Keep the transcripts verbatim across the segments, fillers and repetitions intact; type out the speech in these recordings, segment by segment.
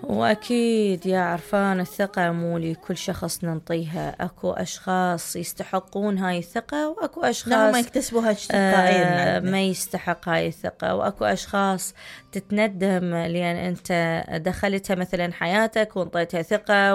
وأكيد يا عرفان الثقة مو لكل شخص ننطيها، أكو أشخاص يستحقون هاي الثقة وأكو أشخاص ما يكتسبوها تلقائيا آه ما يستحق هاي الثقة، وأكو أشخاص تتندم لأن أنت دخلتها مثلا حياتك وانطيتها ثقة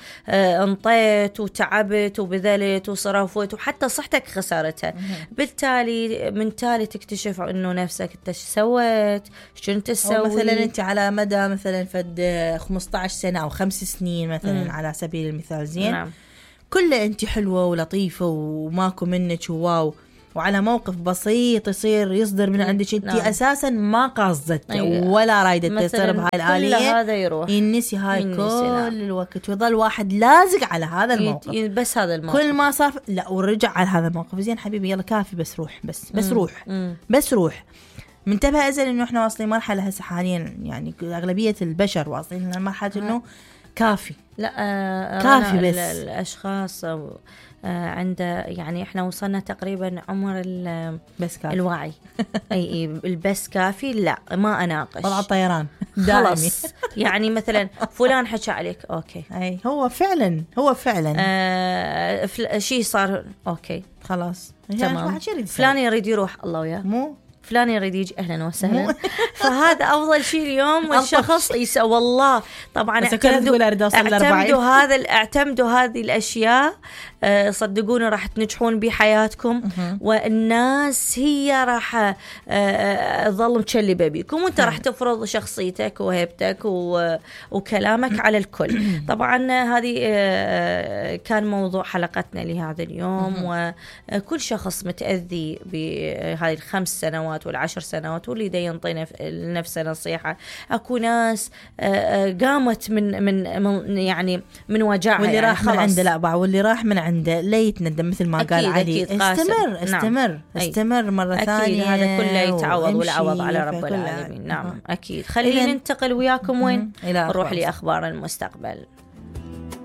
وانطيت وتعبت وبذلت وصرفت وحتى صحتك خسارتها. بالتالي من تالي تكتشف أنه نفسك أنت سويت شو أنت تسوي. مثلا أنت على مدى مثلا فد خمسة عشر سنة أو خمس سنين مثلا مم. على سبيل المثال زين نعم. كله أنت حلوة ولطيفة وماكو منك واو، وعلى موقف بسيط يصير يصدر من عندك أنت نعم. أساسا ما قصدت أيوة. ولا رايدة تصير بهاي الآلية، هذا يروح ينسي هاي ينسي كل نعم. الوقت ويظل واحد لازق على هذا الموقف ي... بس هذا الموقف كل ما صار لا ورجع على هذا الموقف. زين حبيبي يلا كافي بس روح بس بس مم. روح مم. بس روح. منتبه أزل إنه إحنا واصلين مرحلة هسه حاليا، يعني أغلبية البشر واصلين لمرحلة إنه كافي. لا آه كافي بس الأشخاص آه عنده يعني إحنا وصلنا تقريبا عمر بس كافي. الوعي أي البس كافي لا ما أناقش وضع الطيران خلاص يعني مثلا فلان حكى عليك أوكي أي هو فعلا هو فعلا آه فل... شيء صار أوكي خلاص تمام فلان يريد يروح الله وياه مو فلان يريد يجي أهلا وسهلا. فهذا أفضل شيء اليوم الشخص يسوى والله طبعا اعتمدوا اعتمدوا هذا اعتمدوا هذه الأشياء أه صدقوني راح تنجحون بحياتكم والناس هي راح تظل متشلبة بيكم وانت راح تفرض شخصيتك وهيبتك وكلامك على الكل. طبعا هذه أه كان موضوع حلقتنا لهذا اليوم، وكل شخص متأذي بهذه الخمس سنوات والعشر سنوات واللي دا ينطينا لنفسه نصيحة. أكو ناس قامت من من يعني من وجعها واللي يعني راح من عنده لا باع واللي راح من عنده لا يتندم مثل ما قال علي. استمر استمر نعم. استمر مرة أكيد ثانية هذا كله يتعوض والعوض على رب العالمين. نعم أكيد. خلينا ننتقل وياكم وين نروح لأخبار المستقبل.